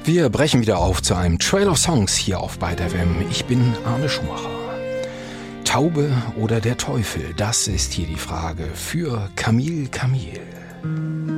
Wir brechen wieder auf zu einem Trail of Songs hier auf Byte FM. Ich bin Arne Schumacher. Taube oder der Teufel, das ist hier die Frage für Camille Camille.